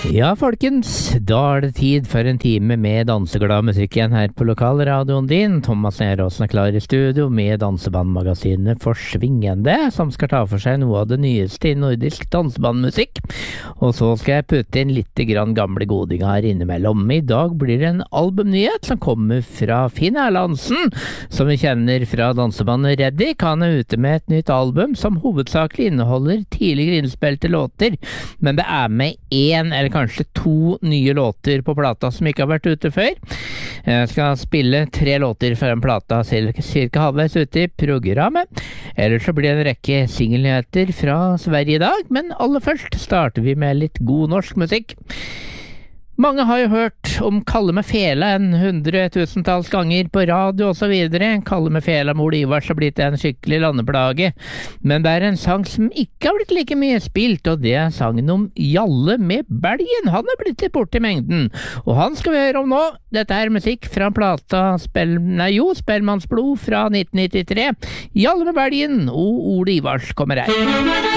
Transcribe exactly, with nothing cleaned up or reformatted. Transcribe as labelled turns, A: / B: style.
A: Ja, folkens, da er det tid for en time med danseglad musikk igjen her på lokalradioen din. Thomas Neråsen er klar i studio med dansebandmagasinet Forsvingende, som skal ta for seg noe av det nyeste i nordisk dansebandmusikk. Og så skal jeg putte inn litt grann gamle godinger her innimellom. I dag blir det en albumnyhet som kommer fra Finn Erlandsen, som vi kjenner fra dansebandet Reddik. Han er ute med et nytt album som hovedsakelig inneholder tidligere innspilte låter, men det er med én eller kanskje to nye låter på plata som ikke har vært ute før. Jeg skal spille tre låter fra den plata cirka halvveis ute i programmet. Ellers så blir det en rekke singelnyheter fra Sverige i dag, men aller først starter vi med litt god norsk musikk. Mange har jo hørt om Kalle med fela en hundretusentalls ganger på radio og så videre. Kalle med fela Mor Ivars har blitt en skikkelig landeplage. Men det er en sang som ikke har blitt like mye spilt, og det er sangen om Jalle med Belgen. Han er blitt litt borte i mengden, og han skal vi høre om nå. Dette er musikk fra plata Spell... Nei, jo, Spellmannsblod fra nitten nittitre. Jalle med Belgen og Ole Ivars kommer her.